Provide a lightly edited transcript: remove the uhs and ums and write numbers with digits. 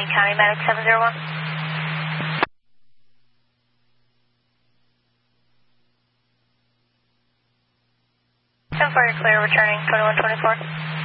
Wayne County, Medic 701. 10-4, you're clear, returning 2124.